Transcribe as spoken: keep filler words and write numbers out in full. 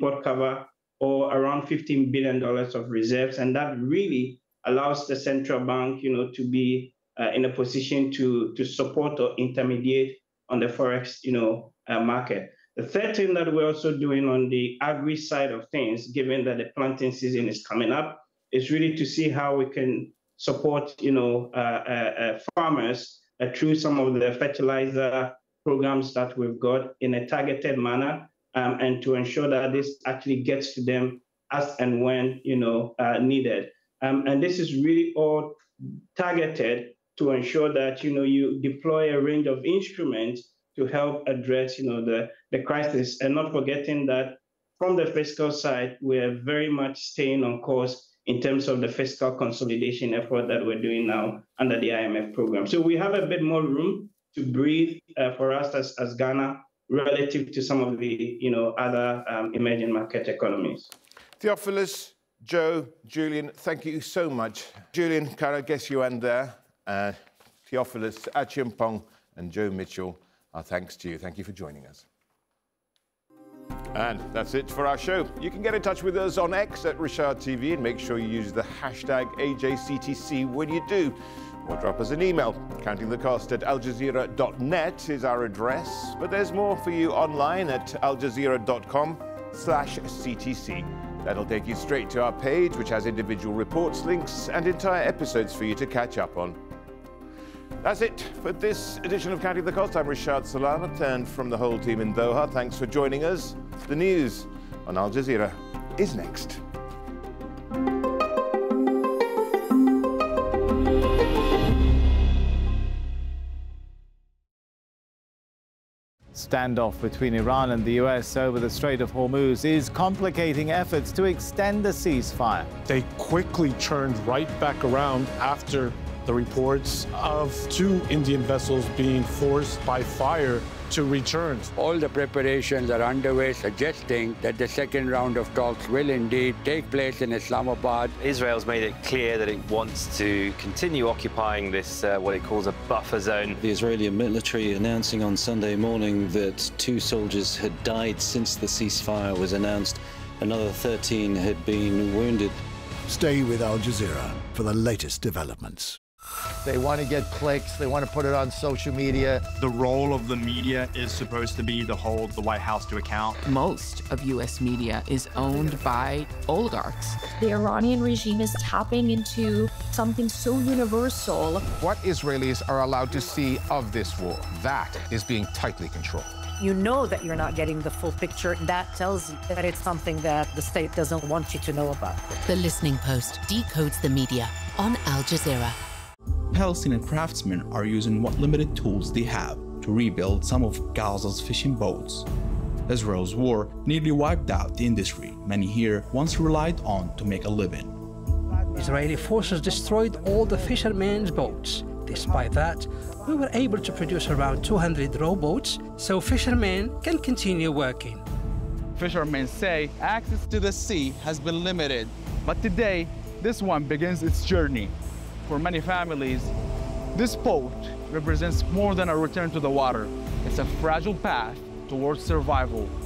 record cover or around fifteen billion dollars of reserves. And that really allows the central bank, you know, to be uh, in a position to, to support or intermediate on the forex, you know, uh, market. The third thing that we're also doing on the agri side of things, given that the planting season is coming up, is really to see how we can support, you know, uh, uh, uh, farmers uh, through some of the fertilizer programs that we've got in a targeted manner, um, and to ensure that this actually gets to them as and when, you know, uh, needed. Um, and this is really all targeted to ensure that, you know, you deploy a range of instruments to help address, you know, the, the crisis, and not forgetting that from the fiscal side, we're very much staying on course in terms of the fiscal consolidation effort that we're doing now under the I M F program. So we have a bit more room to breathe uh, for us as, as Ghana relative to some of the, you know, other um, emerging market economies. Theophilus, Joe, Julian, thank you so much. Julian, can I guess you end there? Uh, Theophilus, Achiampong, and Joe Mitchell, our thanks to you. Thank you for joining us. And that's it for our show. You can get in touch with us on X at Richard T V and make sure you use the hashtag A J C T C when you do. Or drop us an email. Counting the Cost at al jazeera dot net is our address. But there's more for you online at al jazeera dot com slash C T C. That'll take you straight to our page, which has individual reports, links, and entire episodes for you to catch up on. That's it for this edition of Counting the Cost. I'm Rashad Salamat, and from the whole team in Doha, thanks for joining us. The news on Al Jazeera is next. Standoff between Iran and the U S over the Strait of Hormuz is complicating efforts to extend the ceasefire. They quickly turned right back around after the reports of two Indian vessels being forced by fire to return. All the preparations are underway, suggesting that the second round of talks will indeed take place in Islamabad. Israel's made it clear that it wants to continue occupying this, uh, what it calls a buffer zone. The Israeli military announcing on Sunday morning that two soldiers had died since the ceasefire was announced. Another thirteen had been wounded. Stay with Al Jazeera for the latest developments. They want to get clicks. They want to put it on social media. The role of the media is supposed to be to hold the White House to account. Most of U S media is owned by oligarchs. The Iranian regime is tapping into something so universal. What Israelis are allowed to see of this war, that is being tightly controlled. You know that you're not getting the full picture. That tells you that it's something that the state doesn't want you to know about. The Listening Post decodes the media on Al Jazeera. Palestinian craftsmen are using what limited tools they have to rebuild some of Gaza's fishing boats. Israel's war nearly wiped out the industry many here once relied on to make a living. Israeli forces destroyed all the fishermen's boats. Despite that, we were able to produce around two hundred rowboats so fishermen can continue working. Fishermen say access to the sea has been limited, but today, this one begins its journey. For many families, this boat represents more than a return to the water. It's a fragile path towards survival.